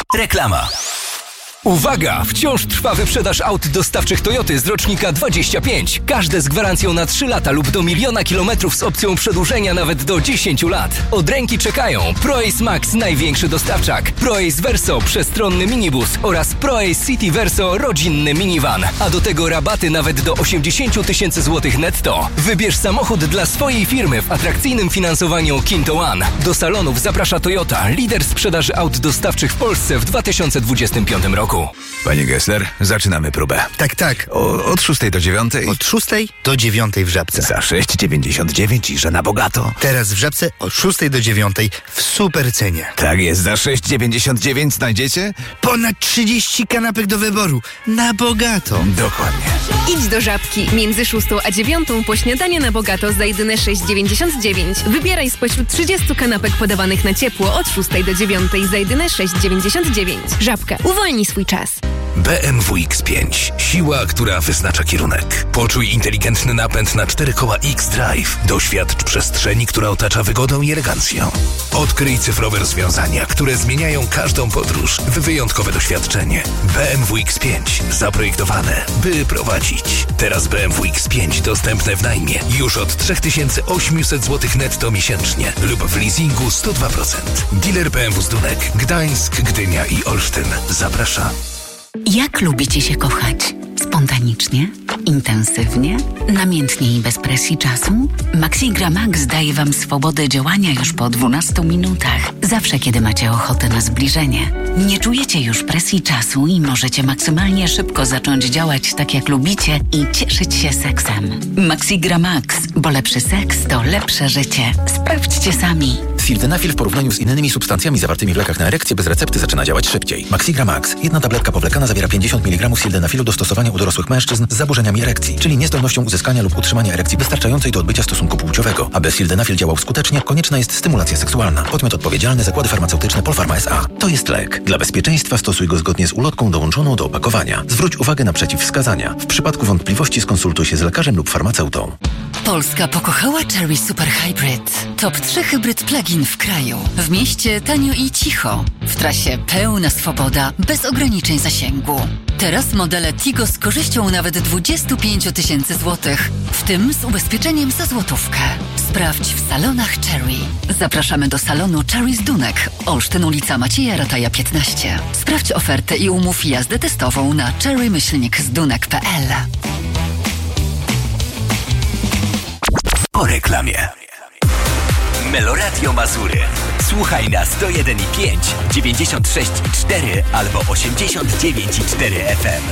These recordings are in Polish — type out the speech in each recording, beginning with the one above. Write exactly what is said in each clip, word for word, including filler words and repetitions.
Reklama. Uwaga! Wciąż trwa wyprzedaż aut dostawczych Toyoty z rocznika dwadzieścia pięć. Każde z gwarancją na trzy lata lub do miliona kilometrów z opcją przedłużenia nawet do dziesięć lat. Od ręki czekają ProAce Max, największy dostawczak, ProAce Verso, przestronny minibus oraz ProAce City Verso, rodzinny minivan. A do tego rabaty nawet do osiemdziesiąt tysięcy złotych netto. Wybierz samochód dla swojej firmy w atrakcyjnym finansowaniu Kinto One. Do salonów zaprasza Toyota, lider sprzedaży aut dostawczych w Polsce w dwa tysiące dwudziestym piątym roku. Panie Gessler, zaczynamy próbę. Tak, tak. O, od szóstej do dziewiątej. Od szóstej do dziewiątej w Żabce. Za sześć dziewięćdziesiąt dziewięć i że na bogato. Teraz w Żabce od szóstej do dziewiątej w super cenie. Tak jest, za sześć dziewięćdziesiąt dziewięć znajdziecie? Ponad trzydzieści kanapek do wyboru. Na bogato. Dokładnie. Idź do Żabki. Między szóstą a dziewiątą po śniadanie na bogato za jedyne sześć dziewięćdziesiąt dziewięć. Wybieraj spośród trzydziestu kanapek podawanych na ciepło od szóstej do dziewiątej za jedyne sześć dziewięćdziesiąt dziewięć. Żabka. Uwolnij swój czas. B M W X pięć. Siła, która wyznacza kierunek. Poczuj inteligentny napęd na cztery koła X-Drive. Doświadcz przestrzeni, która otacza wygodą i elegancją. Odkryj cyfrowe rozwiązania, które zmieniają każdą podróż w wyjątkowe doświadczenie. B M W X pięć. Zaprojektowane, by prowadzić. Teraz B M W X pięć dostępne w najmie już od trzy tysiące osiemset złotych netto miesięcznie lub w leasingu sto dwa procent. Dealer B M W Zdunek, Gdańsk, Gdynia i Olsztyn. Zapraszam. Jak lubicie się kochać? Spontanicznie? Intensywnie? Namiętnie i bez presji czasu? Maxigra Max daje Wam swobodę działania już po dwunastu minutach. Zawsze, kiedy macie ochotę na zbliżenie. Nie czujecie już presji czasu i możecie maksymalnie szybko zacząć działać tak, jak lubicie i cieszyć się seksem. Maxigra Max, bo lepszy seks to lepsze życie. Sprawdźcie sami. Sildenafil w porównaniu z innymi substancjami zawartymi w lekach na erekcję bez recepty zaczyna działać szybciej. Maxigra Max. Jedna tabletka powlekana zawiera pięćdziesiąt miligramów sildenafilu do stosowania u dorosłych mężczyzn z zaburzeniami erekcji, czyli niezdolnością uzyskania lub utrzymania erekcji wystarczającej do odbycia stosunku płciowego. Aby sildenafil działał skutecznie, konieczna jest stymulacja seksualna. Podmiot odpowiedzialny: Zakłady Farmaceutyczne Polpharma S A. To jest lek. Dla bezpieczeństwa stosuj go zgodnie z ulotką dołączoną do opakowania. Zwróć uwagę na przeciwwskazania. W przypadku wątpliwości skonsultuj się z lekarzem lub farmaceutą. Polska pokochała Chery Super Hybrid. Top trzy hybryd plug-in w kraju. W mieście tanio i cicho. W trasie pełna swoboda, bez ograniczeń zasięgu. Teraz modele Tigo z korzyścią nawet dwadzieścia pięć tysięcy złotych, w tym z ubezpieczeniem za złotówkę. Sprawdź w salonach Chery. Zapraszamy do salonu Chery Zdunek, Olsztyn, ulica Macieja Rataja piętnaście. Sprawdź ofertę i umów jazdę testową na cherry myślnik zdunek kropka p l. Po reklamie. Meloradio Mazury. Słuchaj na sto jeden i pięć, dziewięćdziesiąt sześć i cztery albo osiemdziesiąt dziewięć i cztery F M.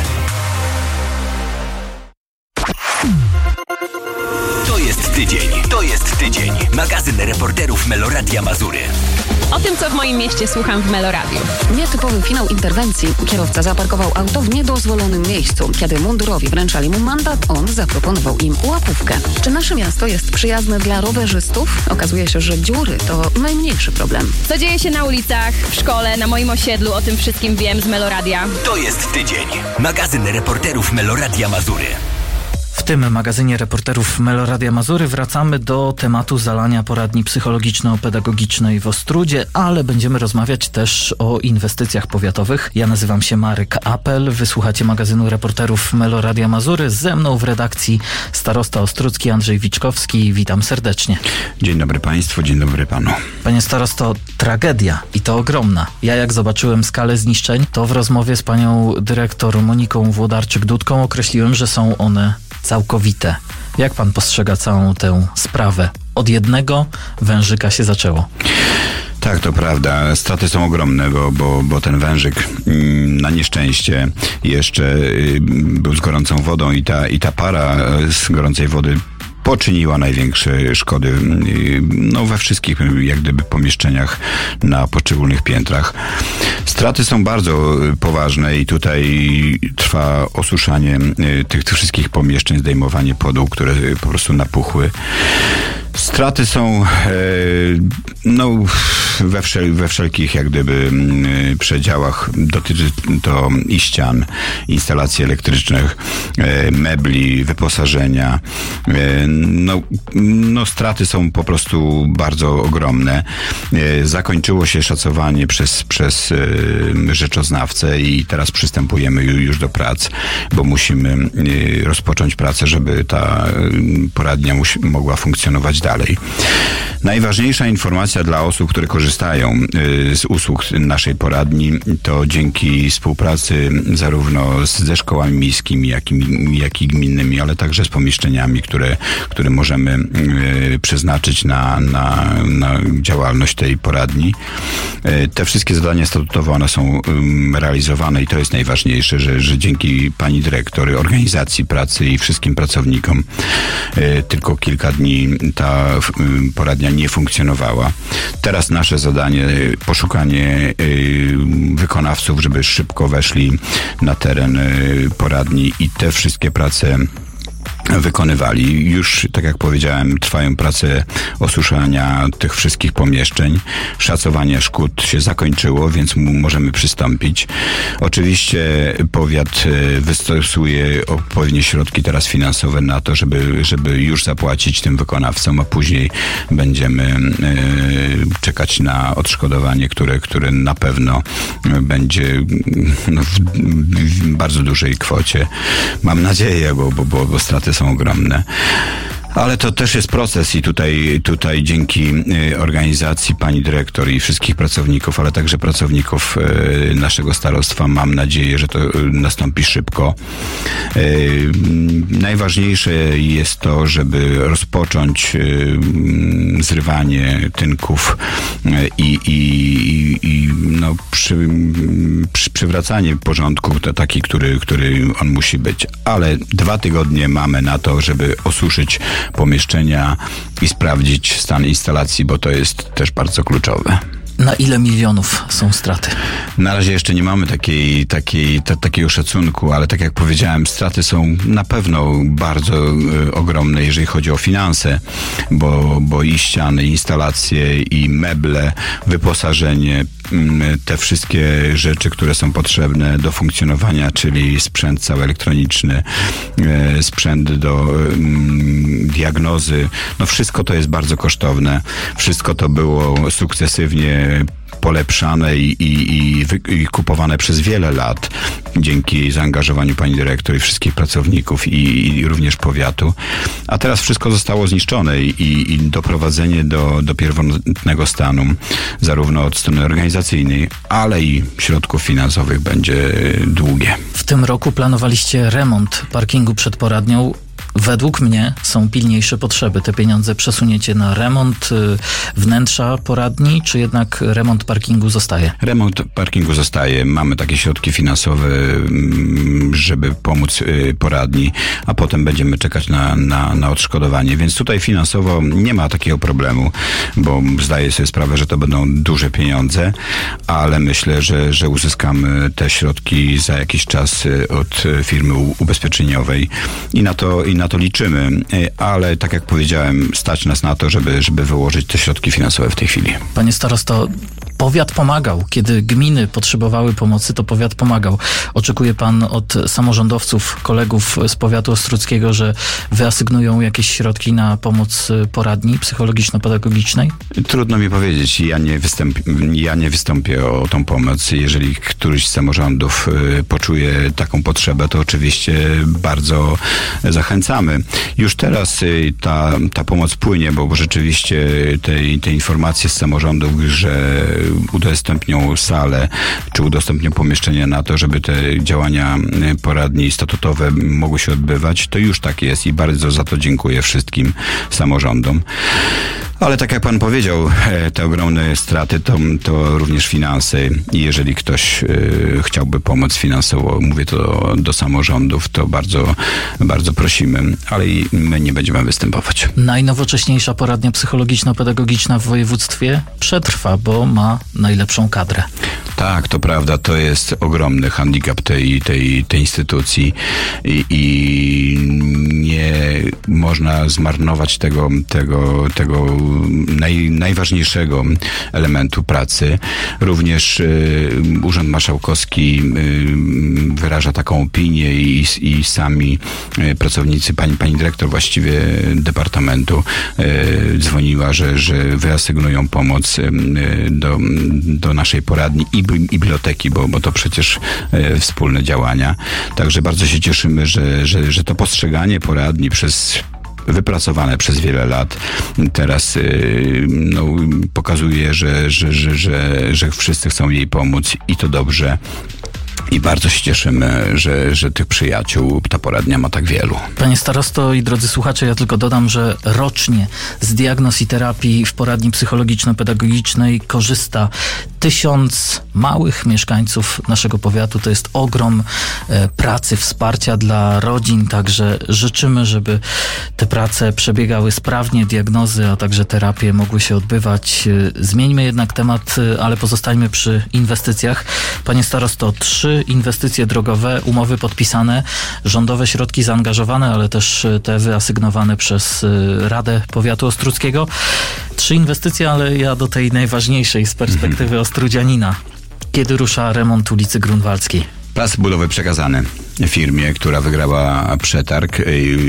To jest tydzień. To jest tydzień. Magazyn reporterów Meloradia Mazury. O tym, co w moim mieście słucham w Meloradiu. Nietypowy finał interwencji. Kierowca zaparkował auto w niedozwolonym miejscu. Kiedy mundurowi wręczali mu mandat, on zaproponował im łapówkę. Czy nasze miasto jest przyjazne dla rowerzystów? Okazuje się, że dziury to najmniejszy problem. Co dzieje się na ulicach, w szkole, na moim osiedlu, o tym wszystkim wiem z Meloradia. To jest tydzień. Magazyn reporterów Meloradia Mazury. W tym magazynie reporterów Meloradia Mazury wracamy do tematu zalania poradni psychologiczno-pedagogicznej w Ostródzie, ale będziemy rozmawiać też o inwestycjach powiatowych. Ja nazywam się Marek Apel, wysłuchacie magazynu reporterów Meloradia Mazury. Ze mną w redakcji starosta ostródzki Andrzej Wiczkowski. Witam serdecznie. Dzień dobry Państwu, dzień dobry Panu. Panie starosto, tragedia i to ogromna. Ja jak zobaczyłem skalę zniszczeń, to w rozmowie z panią dyrektor Moniką Włodarczyk-Dudką określiłem, że są one całkowite. Jak pan postrzega całą tę sprawę? Od jednego wężyka się zaczęło. Tak, to prawda. Straty są ogromne, bo, bo, bo ten wężyk mm, na nieszczęście jeszcze y, był z gorącą wodą i ta, i ta para z gorącej wody poczyniła największe szkody no, we wszystkich jak gdyby pomieszczeniach na poszczególnych piętrach. Straty są bardzo poważne i tutaj trwa osuszanie tych, tych wszystkich pomieszczeń, zdejmowanie podłóg, które po prostu napuchły. Straty są e, no, we, wszel, we wszelkich jak gdyby m, przedziałach. Dotyczy to i ścian, instalacji elektrycznych, e, mebli, wyposażenia. E, no, no, straty są po prostu bardzo ogromne. E, zakończyło się szacowanie przez, przez e, rzeczoznawcę i teraz przystępujemy już do prac, bo musimy e, rozpocząć pracę, żeby ta poradnia musi, mogła funkcjonować dalej. Najważniejsza informacja dla osób, które korzystają y, z usług naszej poradni, to dzięki współpracy zarówno z, ze szkołami miejskimi, jak i, jak i gminnymi, ale także z pomieszczeniami, które, które możemy y, przeznaczyć na, na, na działalność tej poradni. Y, te wszystkie zadania statutowe, one są y, realizowane i to jest najważniejsze, że, że dzięki pani dyrektor, organizacji pracy i wszystkim pracownikom y, tylko kilka dni ta y, poradnia nie funkcjonowała. Teraz nasze zadanie, poszukanie y, wykonawców, żeby szybko weszli na teren y, poradni i te wszystkie prace wykonywali. Już, tak jak powiedziałem, trwają prace osuszania tych wszystkich pomieszczeń. Szacowanie szkód się zakończyło, więc możemy przystąpić. Oczywiście powiat wystosuje odpowiednie środki teraz finansowe na to, żeby, żeby już zapłacić tym wykonawcom, a później będziemy e, czekać na odszkodowanie, które, które na pewno będzie no, w, w bardzo dużej kwocie. Mam nadzieję, bo, bo, bo, bo straty są ogromne. Ale to też jest proces i tutaj, tutaj dzięki organizacji pani dyrektor i wszystkich pracowników, ale także pracowników naszego starostwa mam nadzieję, że to nastąpi szybko. Najważniejsze jest to, żeby rozpocząć zrywanie tynków i, i, i no, przy, przy, przywracanie porządku to taki, który, który on musi być. Ale dwa tygodnie mamy na to, żeby osuszyć pomieszczenia i sprawdzić stan instalacji, bo to jest też bardzo kluczowe. Na ile milionów są straty? Na razie jeszcze nie mamy takiej, takiej, ta, takiego szacunku, ale tak jak powiedziałem, straty są na pewno bardzo y, ogromne, jeżeli chodzi o finanse, bo, bo i ściany, i instalacje, i meble, wyposażenie, y, te wszystkie rzeczy, które są potrzebne do funkcjonowania, czyli sprzęt cały elektroniczny, y, sprzęt do y, diagnozy, no wszystko to jest bardzo kosztowne. Wszystko to było sukcesywnie polepszane i, i, i, i kupowane przez wiele lat dzięki zaangażowaniu pani dyrektor i wszystkich pracowników i, i również powiatu. A teraz wszystko zostało zniszczone i, i doprowadzenie do, do pierwotnego stanu zarówno od strony organizacyjnej, ale i środków finansowych będzie długie. W tym roku planowaliście remont parkingu przed poradnią. Według mnie są pilniejsze potrzeby. Te pieniądze przesuniecie na remont y, wnętrza poradni, czy jednak remont parkingu zostaje? Remont parkingu zostaje. Mamy takie środki finansowe, żeby pomóc y, poradni, a potem będziemy czekać na, na, na odszkodowanie. Więc tutaj finansowo nie ma takiego problemu, bo zdaję sobie sprawę, że to będą duże pieniądze, ale myślę, że, że uzyskamy te środki za jakiś czas od firmy ubezpieczeniowej i na to i na to liczymy, ale tak jak powiedziałem, stać nas na to, żeby, żeby wyłożyć te środki finansowe w tej chwili. Panie starosto, powiat pomagał. Kiedy gminy potrzebowały pomocy, to powiat pomagał. Oczekuje pan od samorządowców, kolegów z powiatu ostródzkiego, że wyasygnują jakieś środki na pomoc poradni psychologiczno-pedagogicznej? Trudno mi powiedzieć. Ja nie, występ, ja nie wystąpię o tą pomoc. Jeżeli któryś z samorządów poczuje taką potrzebę, to oczywiście bardzo zachęcamy. Już teraz ta, ta pomoc płynie, bo rzeczywiście te, te informacje z samorządów, że udostępnią salę, czy udostępnią pomieszczenia na to, żeby te działania poradni statutowe mogły się odbywać, to już tak jest i bardzo za to dziękuję wszystkim samorządom. Ale tak jak pan powiedział, te ogromne straty to, to również finanse. I jeżeli ktoś y, chciałby pomóc finansowo, mówię to do, do samorządów, to bardzo, bardzo prosimy, ale i my nie będziemy występować. Najnowocześniejsza poradnia psychologiczno-pedagogiczna w województwie przetrwa, bo ma najlepszą kadrę. Tak, to prawda, to jest ogromny handicap tej, tej, tej instytucji i, i nie można zmarnować tego, tego, tego naj, najważniejszego elementu pracy. Również y, Urząd Marszałkowski y, wyraża taką opinię i, i sami y, pracownicy, pani, pani dyrektor właściwie departamentu y, dzwoniła, że, że wyasygnują pomoc y, do, do naszej poradni i, i biblioteki, bo, bo to przecież y, wspólne działania. Także bardzo się cieszymy, że, że, że to postrzeganie poradni przez wypracowane przez wiele lat. Teraz yy, no, pokazuje, że, że, że, że, że wszyscy chcą jej pomóc i to dobrze. I bardzo się cieszymy, że, że tych przyjaciół ta poradnia ma tak wielu. Panie starosto i drodzy słuchacze, ja tylko dodam, że rocznie z diagnoz i terapii w poradni psychologiczno-pedagogicznej korzysta tysiąc małych mieszkańców naszego powiatu. To jest ogrom e, pracy, wsparcia dla rodzin, także życzymy, żeby te prace przebiegały sprawnie, diagnozy, a także terapie mogły się odbywać. E, zmieńmy jednak temat, e, ale pozostańmy przy inwestycjach. Panie starosto, trzy inwestycje drogowe, umowy podpisane, rządowe środki zaangażowane, ale też te wyasygnowane przez Radę Powiatu Ostródzkiego. Trzy inwestycje, ale ja do tej najważniejszej z perspektywy mhm. Ostrudzianina. Kiedy rusza remont ulicy Grunwaldzkiej? Plac budowy przekazany firmie, która wygrała przetarg.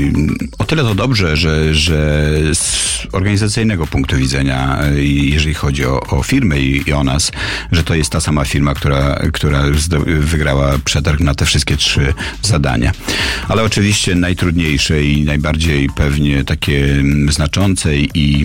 O tyle to dobrze, że, że z organizacyjnego punktu widzenia, jeżeli chodzi o, o firmę i, i o nas, że to jest ta sama firma, która, która wygrała przetarg na te wszystkie trzy zadania. Ale oczywiście najtrudniejsze i najbardziej pewnie takie znaczące i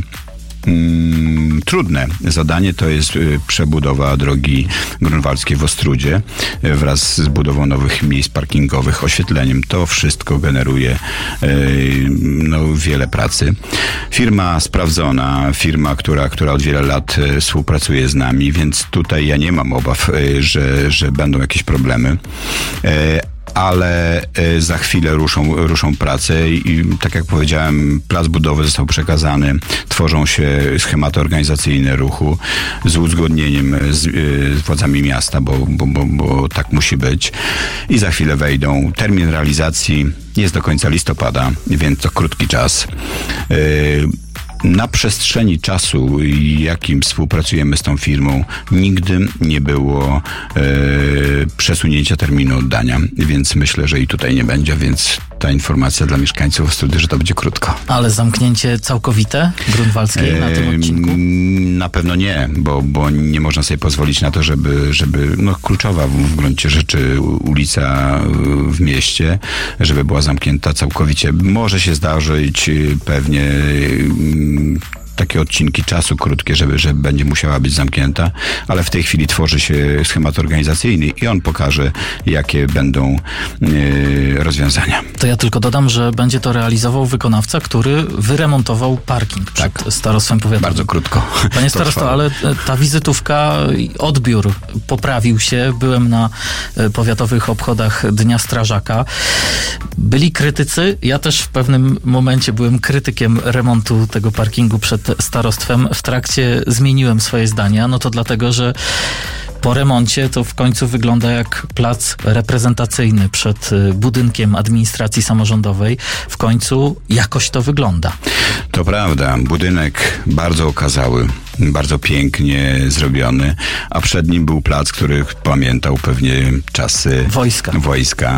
Mm, trudne zadanie to jest y, przebudowa drogi grunwaldzkiej w Ostródzie y, wraz z budową nowych miejsc parkingowych, oświetleniem. To wszystko generuje y, no, wiele pracy. Firma sprawdzona, firma, która, która od wielu lat y, współpracuje z nami, więc tutaj ja nie mam obaw, y, że, że będą jakieś problemy. Y, ale za chwilę ruszą, ruszą prace i tak jak powiedziałem, plac budowy został przekazany, tworzą się schematy organizacyjne ruchu z uzgodnieniem z, z władzami miasta, bo, bo, bo, bo tak musi być i za chwilę wejdą. Termin realizacji jest do końca listopada, więc to krótki czas. Yy, Na przestrzeni czasu, jakim współpracujemy z tą firmą, nigdy nie było e, przesunięcia terminu oddania, więc myślę, że i tutaj nie będzie, więc ta informacja dla mieszkańców Ostródy, że to będzie krótko. Ale zamknięcie całkowite Grunwaldzkiej e, na tym odcinku? Na pewno nie, bo, bo nie można sobie pozwolić na to, żeby, żeby no kluczowa w, w gruncie rzeczy ulica w mieście, żeby była zamknięta całkowicie. Może się zdarzyć pewnie takie odcinki czasu krótkie, żeby, żeby będzie musiała być zamknięta, ale w tej chwili tworzy się schemat organizacyjny i on pokaże, jakie będą yy, rozwiązania. To ja tylko dodam, że będzie to realizował wykonawca, który wyremontował parking przed tak. starostwem powiatowym. Bardzo krótko. Panie starosto, ale ta wizytówka, odbiór poprawił się. Byłem na powiatowych obchodach Dnia Strażaka. Byli krytycy. Ja też w pewnym momencie byłem krytykiem remontu tego parkingu przed starostwem. W trakcie zmieniłem swoje zdania. No to dlatego, że po remoncie to w końcu wygląda jak plac reprezentacyjny przed budynkiem administracji samorządowej. W końcu jakoś to wygląda. To prawda. Budynek bardzo okazały, bardzo pięknie zrobiony, a przed nim był plac, który pamiętał pewnie czasy wojska. wojska.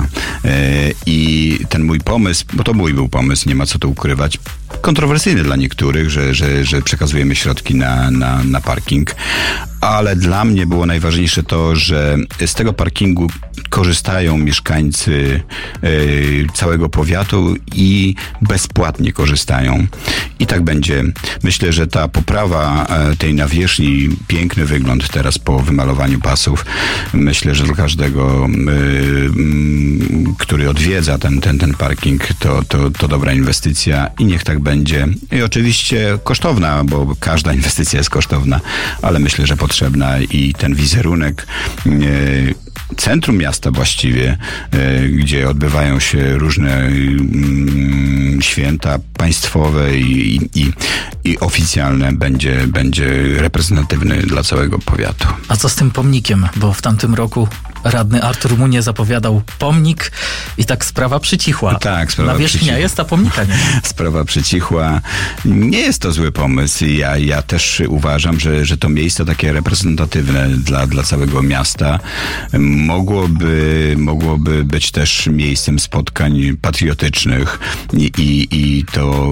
I ten mój pomysł, bo to mój był pomysł, nie ma co tu ukrywać, kontrowersyjny dla niektórych, że, że, że przekazujemy środki na, na, na parking, ale dla mnie było najważniejsze to, że z tego parkingu korzystają mieszkańcy y, całego powiatu i bezpłatnie korzystają. I tak będzie. Myślę, że ta poprawa y, tej nawierzchni, piękny wygląd teraz po wymalowaniu pasów, myślę, że dla każdego, y, y, który odwiedza ten, ten, ten parking, to, to, to dobra inwestycja i niech tak tak będzie. I oczywiście kosztowna, bo każda inwestycja jest kosztowna, ale myślę, że potrzebna i ten wizerunek yy, centrum miasta właściwie, yy, gdzie odbywają się różne yy, święta państwowe i, i, i oficjalne, będzie, będzie reprezentatywny dla całego powiatu. A co z tym pomnikiem? Bo w tamtym roku radny Artur Munie zapowiadał pomnik i tak sprawa przycichła. Tak, sprawa Nawierzchnia przycichła. jest, a pomnika nie. Sprawa przycichła. Nie jest to zły pomysł. Ja, ja też uważam, że, że to miejsce takie reprezentatywne dla, dla całego miasta mogłoby, mogłoby być też miejscem spotkań patriotycznych i, i, i to...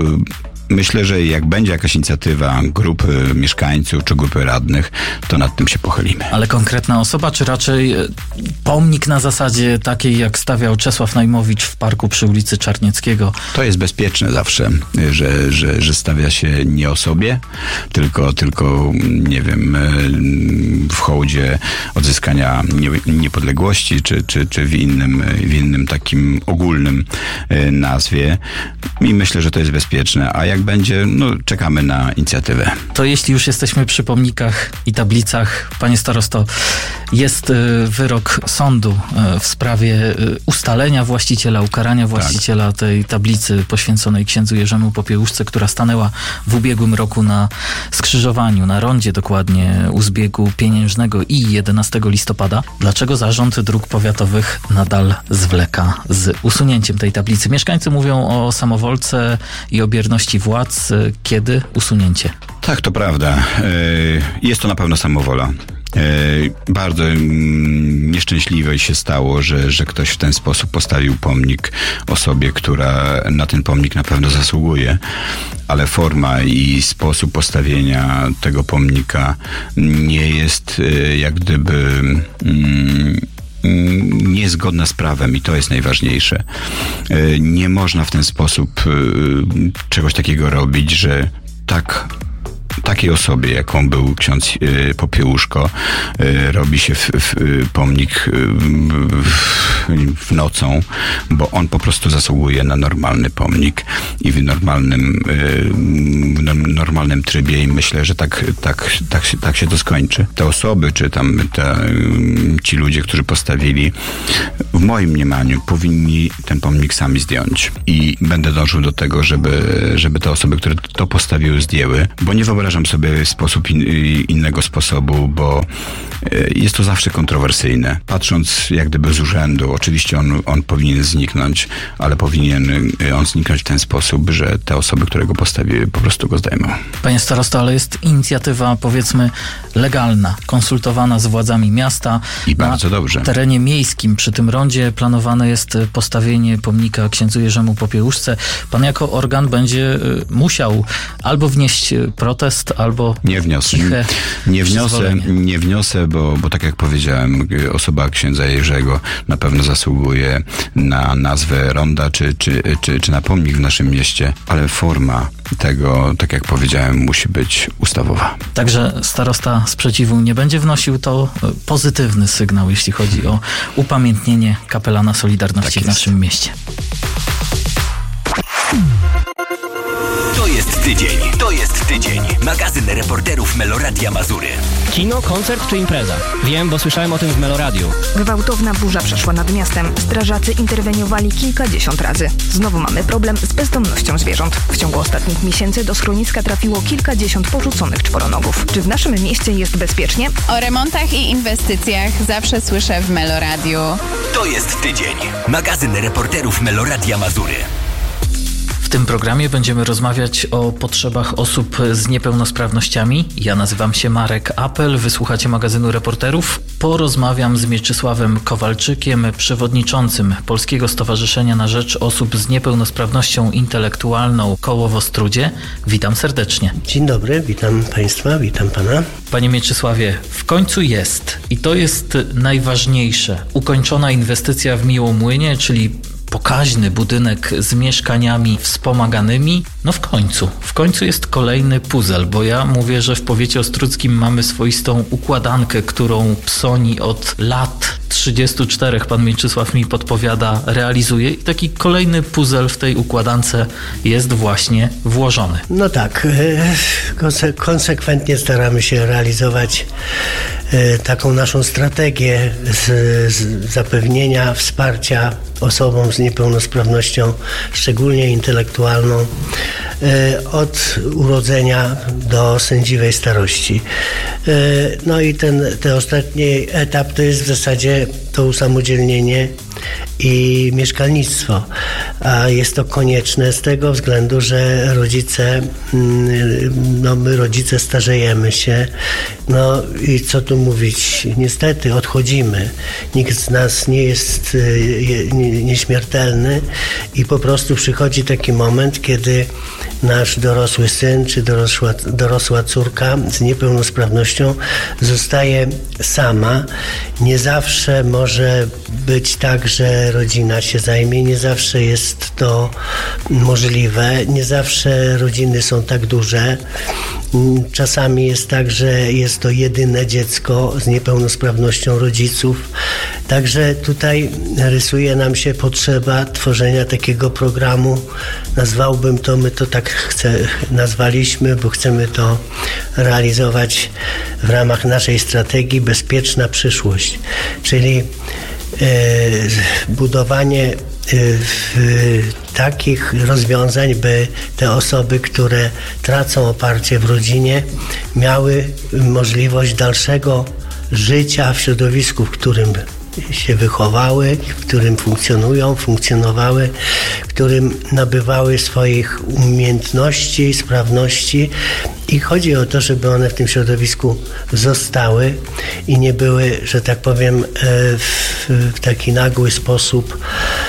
Myślę, że jak będzie jakaś inicjatywa grupy mieszkańców czy grupy radnych, to nad tym się pochylimy. Ale konkretna osoba, czy raczej pomnik na zasadzie takiej, jak stawiał Czesław Najmowicz w parku przy ulicy Czarnieckiego? To jest bezpieczne zawsze, że, że, że stawia się nie osobie, tylko, tylko nie wiem, w hołdzie odzyskania nie, niepodległości, czy, czy, czy w, innym, w innym takim ogólnym nazwie. I myślę, że to jest bezpieczne. A jak będzie, no czekamy na inicjatywę. To jeśli już jesteśmy przy pomnikach i tablicach, panie starosto, jest wyrok sądu w sprawie ustalenia właściciela, ukarania właściciela tak. tej tablicy poświęconej księdzu Jerzemu Popiełuszce, która stanęła w ubiegłym roku na skrzyżowaniu, na rondzie dokładnie u zbiegu Pieniężnego i jedenastego listopada. Dlaczego zarząd dróg powiatowych nadal zwleka z usunięciem tej tablicy? Mieszkańcy mówią o samowolce i o bierności władz. Kiedy usunięcie? Tak, to prawda. Jest to na pewno samowola. Bardzo nieszczęśliwe się stało, że, że ktoś w ten sposób postawił pomnik osobie, która na ten pomnik na pewno zasługuje, ale forma i sposób postawienia tego pomnika nie jest jak gdyby niezgodna z prawem i to jest najważniejsze. Nie można w ten sposób czegoś takiego robić, że tak takiej osobie, jaką był ksiądz y, Popiełuszko, y, robi się w, w, pomnik y, w, w nocą, bo on po prostu zasługuje na normalny pomnik i w normalnym, y, w normalnym trybie i myślę, że tak, tak, tak, się, tak się to skończy. Te osoby, czy tam te, y, ci ludzie, którzy postawili, w moim mniemaniu powinni ten pomnik sami zdjąć i będę dążył do tego, żeby, żeby te osoby, które to postawiły, zdjęły, bo nie wyobrażam sobie sposób in, innego sposobu, bo jest to zawsze kontrowersyjne. Patrząc jak gdyby z urzędu, oczywiście on, on powinien zniknąć, ale powinien on zniknąć w ten sposób, że te osoby, które go postawiły, po prostu go zdejmą. Panie starosto, ale jest inicjatywa, powiedzmy, legalna, konsultowana z władzami miasta. I bardzo dobrze. Na terenie miejskim przy tym rondzie planowane jest postawienie pomnika księdzu Jerzemu Popiełuszce. Pan jako organ będzie musiał albo wnieść protest, albo nie wniosę. ciche nie wniosę, nie wniosę, bo, bo tak jak powiedziałem, osoba księdza Jerzego na pewno zasługuje na nazwę ronda, czy, czy, czy, czy na pomnik w naszym mieście, ale forma tego, tak jak powiedziałem, musi być ustawowa. Także starosta sprzeciwu nie będzie wnosił, to pozytywny sygnał, jeśli chodzi o upamiętnienie kapelana Solidarności tak w naszym mieście. To jest tydzień, to jest tydzień. Magazyn reporterów Meloradia Mazury. Kino, koncert czy impreza? Wiem, bo słyszałem o tym w Meloradiu. Gwałtowna burza przeszła nad miastem. Strażacy interweniowali kilkadziesiąt razy. Znowu mamy problem z bezdomnością zwierząt. W ciągu ostatnich miesięcy do schroniska trafiło kilkadziesiąt porzuconych czworonogów. Czy w naszym mieście jest bezpiecznie? O remontach i inwestycjach zawsze słyszę w Meloradiu. To jest tydzień. Magazyn reporterów Meloradia Mazury. W tym programie będziemy rozmawiać o potrzebach osób z niepełnosprawnościami. Ja nazywam się Marek Apel, wysłuchacie magazynu reporterów. Porozmawiam z Mieczysławem Kowalczykiem, przewodniczącym Polskiego Stowarzyszenia na Rzecz Osób z Niepełnosprawnością Intelektualną Koło w Ostródzie. Witam serdecznie. Dzień dobry, witam Państwa, witam Pana. Panie Mieczysławie, w końcu jest, i to jest najważniejsze, ukończona inwestycja w Miłomłynie, czyli pokaźny budynek z mieszkaniami wspomaganymi. No w końcu, w końcu jest kolejny puzzle, bo ja mówię, że w powiecie ostródzkim mamy swoistą układankę, którą psoni od lat trzy trzydziestu czterech, pan Mieczysław mi podpowiada, realizuje i taki kolejny puzzle w tej układance jest właśnie włożony. No tak, konse- konsekwentnie staramy się realizować taką naszą strategię z, z zapewnienia wsparcia osobom z niepełnosprawnością, szczególnie intelektualną, od urodzenia do sędziwej starości. No i ten, ten ostatni etap to jest w zasadzie to usamodzielnienie i mieszkalnictwo. A jest to konieczne z tego względu, że rodzice, no my rodzice starzejemy się, no i co tu mówić, niestety odchodzimy. Nikt z nas nie jest nieśmiertelny i po prostu przychodzi taki moment, kiedy nasz dorosły syn czy dorosła, dorosła córka z niepełnosprawnością zostaje sama. Nie zawsze może być tak, że rodzina się zajmie, nie zawsze jest to możliwe, nie zawsze rodziny są tak duże. Czasami jest tak, że jest to jedyne dziecko z niepełnosprawnością rodziców. Także tutaj rysuje nam się potrzeba tworzenia takiego programu. Nazwałbym to, my to tak chce, nazwaliśmy, bo chcemy to realizować w ramach naszej strategii Bezpieczna przyszłość. Czyli e, budowanie takich rozwiązań, by te osoby, które tracą oparcie w rodzinie, miały możliwość dalszego życia w środowisku, w którym się wychowały, w którym funkcjonują, funkcjonowały, w którym nabywały swoich umiejętności, sprawności i chodzi o to, żeby one w tym środowisku zostały i nie były, że tak powiem, w, w taki nagły sposób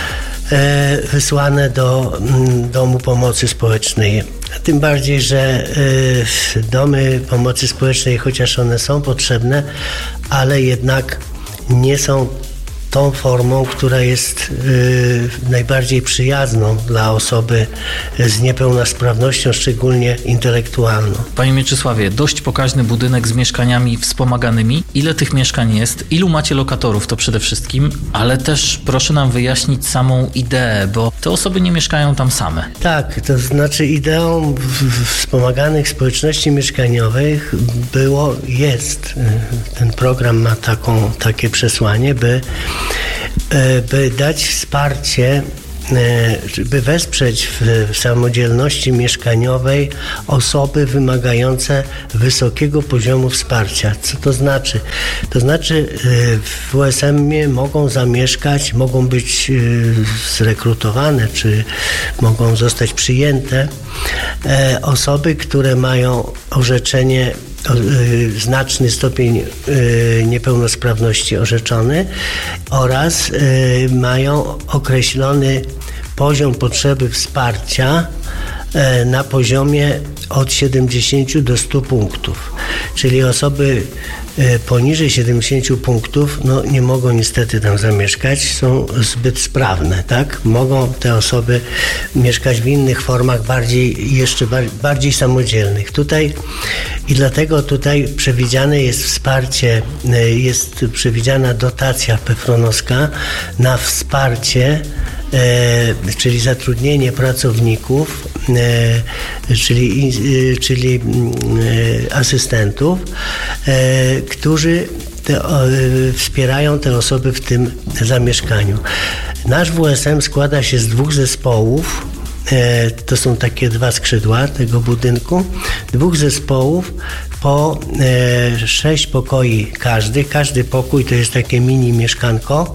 wysłane do Domu Pomocy Społecznej. Tym bardziej, że domy pomocy społecznej, chociaż one są potrzebne, ale jednak nie są tą formą, która jest y, najbardziej przyjazną dla osoby z niepełnosprawnością, szczególnie intelektualną. Panie Mieczysławie, dość pokaźny budynek z mieszkaniami wspomaganymi. Ile tych mieszkań jest? Ilu macie lokatorów? To przede wszystkim, ale też proszę nam wyjaśnić samą ideę, bo te osoby nie mieszkają tam same. Tak, to znaczy ideą wspomaganych społeczności mieszkaniowych było, jest, ten program ma taką, takie przesłanie, by by dać wsparcie, by wesprzeć w samodzielności mieszkaniowej osoby wymagające wysokiego poziomu wsparcia. Co to znaczy? To znaczy w W S M-ie mogą zamieszkać, mogą być zrekrutowane, czy mogą zostać przyjęte osoby, które mają orzeczenie, znaczny stopień niepełnosprawności orzeczony oraz mają określony poziom potrzeby wsparcia na poziomie od siedemdziesięciu do stu punktów. Czyli osoby poniżej siedemdziesięciu punktów no, nie mogą niestety tam zamieszkać, są zbyt sprawne, tak? Mogą te osoby mieszkać w innych formach, bardziej, jeszcze bardziej samodzielnych. Tutaj i dlatego tutaj przewidziane jest wsparcie, jest przewidziana dotacja pefronowska na wsparcie, E, czyli zatrudnienie pracowników, e, czyli, e, czyli e, asystentów, e, którzy te, o, e, wspierają te osoby w tym zamieszkaniu. Nasz W S M składa się z dwóch zespołów. E, to są takie dwa skrzydła tego budynku, dwóch zespołów po e, sześć pokoi każdy. Każdy pokój to jest takie mini mieszkanko,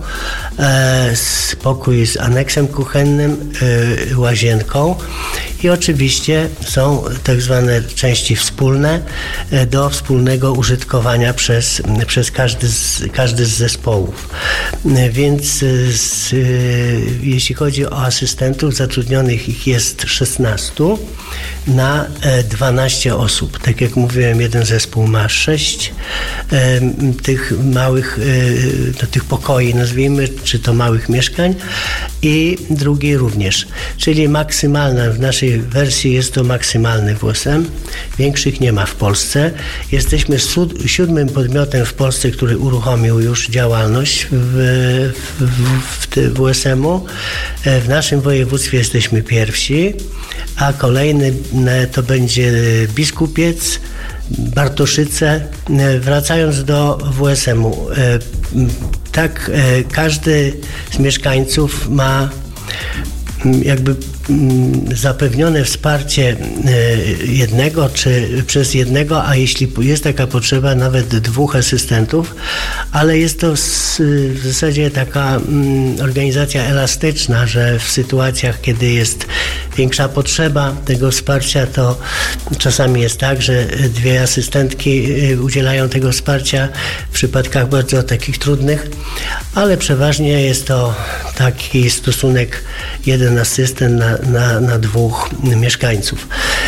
e, z pokój z aneksem kuchennym, e, łazienką i oczywiście są tak zwane części wspólne e, do wspólnego użytkowania przez, przez każdy, z, każdy z zespołów. E, więc z, e, jeśli chodzi o asystentów, zatrudnionych ich jest szesnastu na e, dwanaście osób. Tak jak mówiłem, jeden zespół ma sześć e, tych małych, e, tych pokoi, nazwijmy, czy to małych mieszkań i drugi również. Czyli maksymalna w naszej wersji jest to maksymalny W S M. Większych nie ma w Polsce. Jesteśmy siódmym podmiotem w Polsce, który uruchomił już działalność w, w, w, w W S M-u. W naszym województwie jesteśmy pierwsi, a kolejny to będzie Biskupiec, Bartoszyce. Wracając do W S M-u, tak każdy z mieszkańców ma jakby zapewnione wsparcie jednego czy przez jednego, a jeśli jest taka potrzeba, nawet dwóch asystentów, ale jest to w zasadzie taka organizacja elastyczna, że w sytuacjach, kiedy jest większa potrzeba tego wsparcia, to czasami jest tak, że dwie asystentki udzielają tego wsparcia w przypadkach bardzo takich trudnych, ale przeważnie jest to taki stosunek jeden asystent na, na, na dwóch mieszkańców.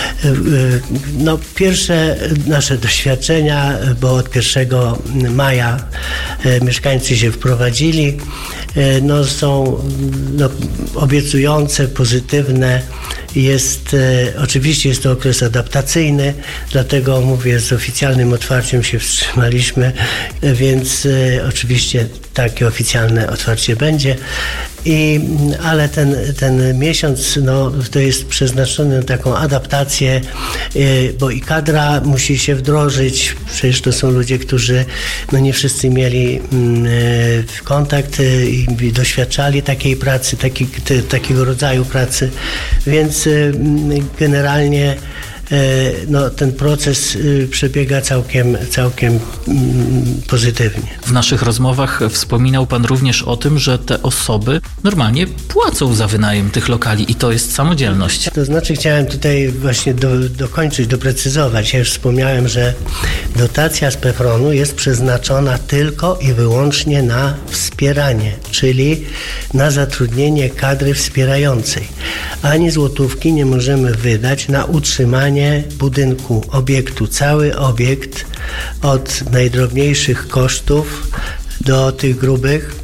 No, pierwsze nasze doświadczenia, bo od pierwszego maja mieszkańcy się wprowadzili, no, są no, obiecujące, pozytywne. Jest, e, oczywiście jest to okres adaptacyjny, dlatego mówię, z oficjalnym otwarciem się wstrzymaliśmy, więc e, oczywiście takie oficjalne otwarcie będzie. I, ale ten, ten miesiąc no, to jest przeznaczony na taką adaptację, e, bo i kadra musi się wdrożyć. Przecież to są ludzie, którzy no, nie wszyscy mieli e, kontakt e, i doświadczali takiej pracy, taki, te, takiego rodzaju pracy, więc generalnie no, ten proces przebiega całkiem, całkiem pozytywnie. W naszych rozmowach wspominał Pan również o tym, że te osoby normalnie płacą za wynajem tych lokali i to jest samodzielność. To znaczy chciałem tutaj właśnie do, dokończyć, doprecyzować. Ja już wspomniałem, że dotacja z PEFRON-u jest przeznaczona tylko i wyłącznie na wspieranie, czyli na zatrudnienie kadry wspierającej. Ani złotówki nie możemy wydać na utrzymanie budynku, obiektu. Cały obiekt od najdrobniejszych kosztów do tych grubych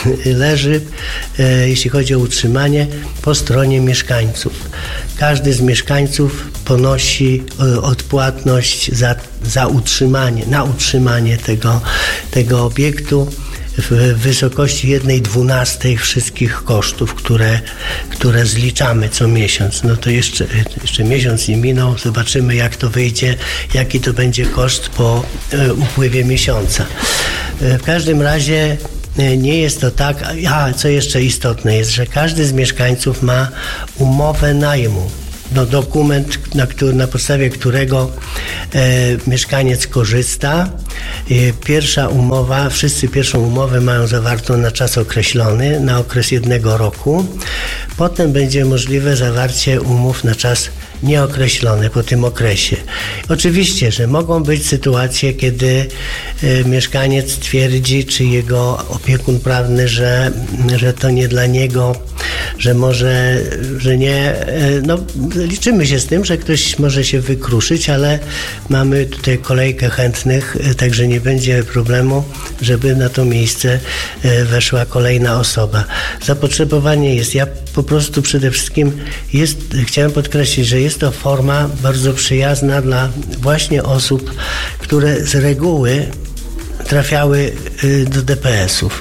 leży, e, jeśli chodzi o utrzymanie, po stronie mieszkańców. Każdy z mieszkańców ponosi e, odpłatność za, za utrzymanie, na utrzymanie tego, tego obiektu w wysokości jednej dwunastej wszystkich kosztów, które, które zliczamy co miesiąc. No to jeszcze, jeszcze miesiąc nie minął, zobaczymy jak to wyjdzie, jaki to będzie koszt po e, upływie miesiąca. E, w każdym razie nie jest to tak, a co jeszcze istotne jest, że każdy z mieszkańców ma umowę najmu. No, dokument, na, który, na podstawie którego e, mieszkaniec korzysta. E, pierwsza umowa, wszyscy pierwszą umowę mają zawartą na czas określony, na okres jednego roku. Potem będzie możliwe zawarcie umów na czas nieokreślone po tym okresie. Oczywiście, że mogą być sytuacje, kiedy e, mieszkaniec twierdzi, czy jego opiekun prawny, że, że to nie dla niego, że może, że nie, e, no liczymy się z tym, że ktoś może się wykruszyć, ale mamy tutaj kolejkę chętnych, e, także nie będzie problemu, żeby na to miejsce e, weszła kolejna osoba. Zapotrzebowanie jest, ja po prostu przede wszystkim jest, chciałem podkreślić, że jest to forma bardzo przyjazna dla właśnie osób, które z reguły trafiały do D P S-ów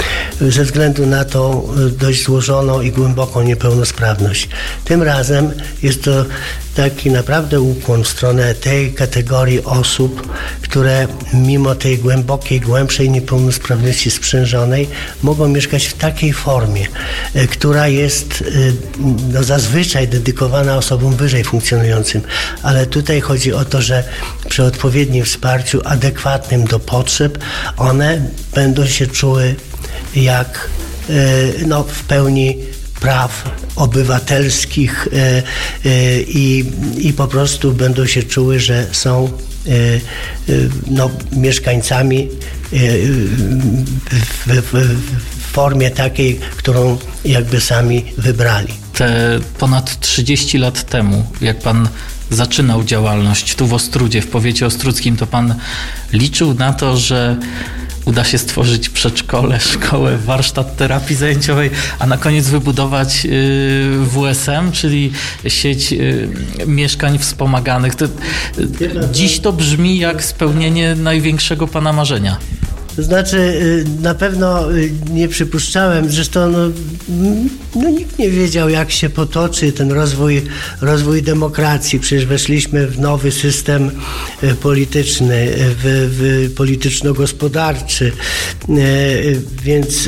ze względu na tą dość złożoną i głęboką niepełnosprawność. Tym razem jest to taki naprawdę ukłon w stronę tej kategorii osób, które mimo tej głębokiej, głębszej niepełnosprawności sprzężonej mogą mieszkać w takiej formie, która jest no, zazwyczaj dedykowana osobom wyżej funkcjonującym. Ale tutaj chodzi o to, że przy odpowiednim wsparciu adekwatnym do potrzeb one będą się czuły jak no, w pełni praw obywatelskich i, i po prostu będą się czuły, że są no, mieszkańcami w, w, w formie takiej, którą jakby sami wybrali. Te ponad trzydzieści lat temu, jak pan zaczynał działalność tu w Ostródzie, w powiecie ostródzkim, to pan liczył na to, że uda się stworzyć przedszkole, szkołę, warsztat terapii zajęciowej, a na koniec wybudować W S M, czyli sieć mieszkań wspomaganych. To, dziś to brzmi jak spełnienie największego pana marzenia. To znaczy, na pewno nie przypuszczałem, zresztą no, no nikt nie wiedział, jak się potoczy ten rozwój, rozwój demokracji. Przecież weszliśmy w nowy system polityczny, w, w polityczno-gospodarczy, więc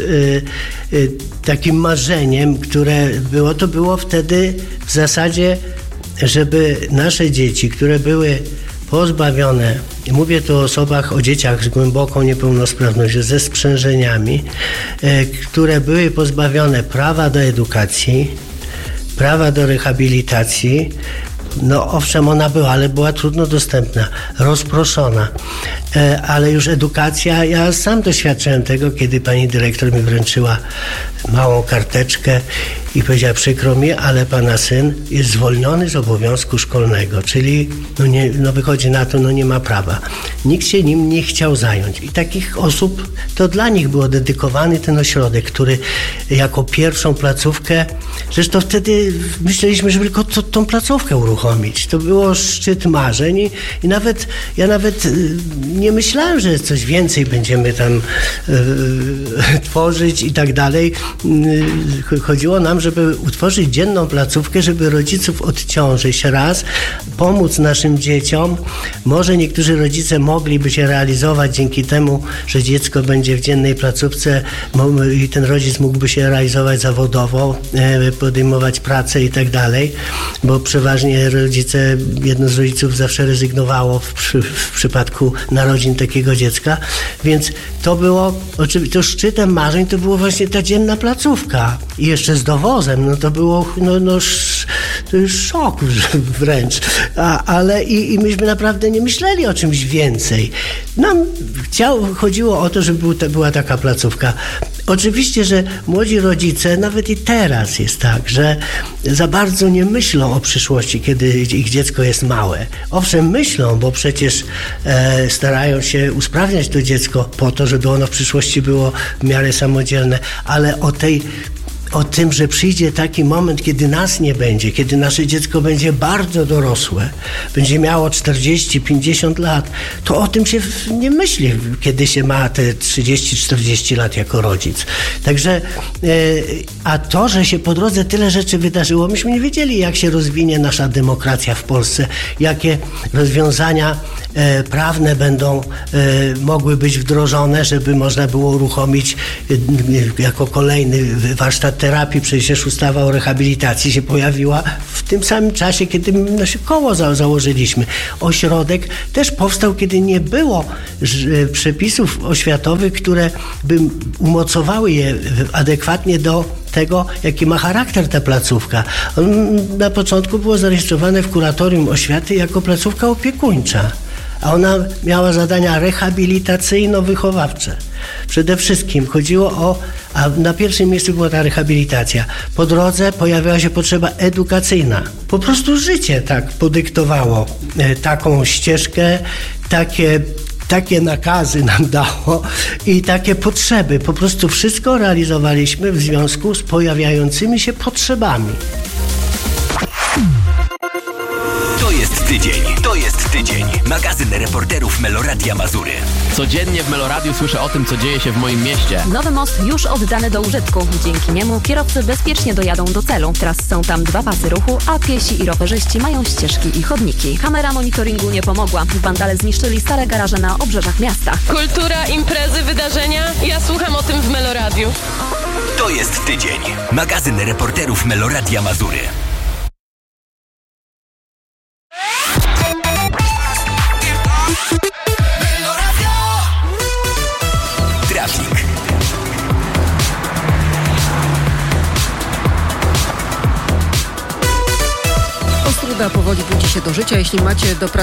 takim marzeniem, które było, to było wtedy w zasadzie, żeby nasze dzieci, które były pozbawione, mówię tu o osobach, o dzieciach z głęboką niepełnosprawnością, ze sprzężeniami, e, które były pozbawione prawa do edukacji, prawa do rehabilitacji. No owszem, ona była, ale była trudno dostępna, rozproszona. E, ale już edukacja, ja sam doświadczyłem tego, kiedy pani dyrektor mi wręczyła małą karteczkę i powiedziała: przykro mi, ale pana syn jest zwolniony z obowiązku szkolnego, czyli no, nie, no wychodzi na to, no nie ma prawa. Nikt się nim nie chciał zająć. I takich osób, to dla nich był dedykowany ten ośrodek, który jako pierwszą placówkę, zresztą wtedy myśleliśmy, żeby tylko to, tą placówkę uruchomić. To było szczyt marzeń i, i nawet, ja nawet nie myślałem, że coś więcej będziemy tam e, tworzyć i tak dalej. Chodziło nam, żeby utworzyć dzienną placówkę, żeby rodziców odciążyć raz, pomóc naszym dzieciom. Może niektórzy rodzice mogliby się realizować dzięki temu, że dziecko będzie w dziennej placówce i ten rodzic mógłby się realizować zawodowo, podejmować pracę i tak dalej, bo przeważnie rodzice, jedno z rodziców zawsze rezygnowało w, przy, w przypadku narodzin takiego dziecka, więc to było, oczywiście, to szczytem marzeń to było właśnie ta dzienna placówka i jeszcze z dowozem, no to było, no, no to już szok wręcz, A, ale i, i myśmy naprawdę nie myśleli o czymś więcej. Nam chciał, chodziło o to, żeby był, ta, była taka placówka. Oczywiście, że młodzi rodzice, nawet i teraz jest tak, że za bardzo nie myślą o przyszłości, kiedy ich dziecko jest małe. Owszem, myślą, bo przecież e, starają się usprawniać to dziecko po to, żeby ono w przyszłości było w miarę samodzielne, ale o tej o tym, że przyjdzie taki moment, kiedy nas nie będzie, kiedy nasze dziecko będzie bardzo dorosłe, będzie miało czterdzieści pięćdziesiąt lat, to o tym się nie myśli, kiedy się ma te trzydzieści czterdzieści lat jako rodzic. Także, a to, że się po drodze tyle rzeczy wydarzyło, myśmy nie wiedzieli, jak się rozwinie nasza demokracja w Polsce, jakie rozwiązania prawne będą mogły być wdrożone, żeby można było uruchomić jako kolejny warsztat terapii. Przecież ustawa o rehabilitacji się pojawiła w tym samym czasie, kiedy nasze koło za- założyliśmy. Ośrodek też powstał, kiedy nie było przepisów oświatowych, które by umocowały je adekwatnie do tego, jaki ma charakter ta placówka. On na początku było zarejestrowane w kuratorium oświaty jako placówka opiekuńcza, a ona miała zadania rehabilitacyjno-wychowawcze. Przede wszystkim chodziło o, a na pierwszym miejscu była ta rehabilitacja. Po drodze pojawiała się potrzeba edukacyjna. Po prostu życie tak podyktowało e, taką ścieżkę, takie Takie nakazy nam dało i takie potrzeby. Po prostu wszystko realizowaliśmy w związku z pojawiającymi się potrzebami. To jest tydzień, to jest tydzień. Magazyn reporterów Meloradia Mazury. Codziennie w Meloradiu słyszę o tym, co dzieje się w moim mieście. Nowy most już oddany do użytku. Dzięki niemu kierowcy bezpiecznie dojadą do celu. Teraz są tam dwa pasy ruchu, a piesi i rowerzyści mają ścieżki i chodniki. Kamera monitoringu nie pomogła. Wandale zniszczyli stare garaże na obrzeżach miasta. Kultura, imprezy, wydarzenia. Ja słucham o tym w Meloradiu. To jest tydzień. Magazyn reporterów Meloradia Mazury. Trafik. Ostróda powoli budzi się do życia. Jeśli macie do pracy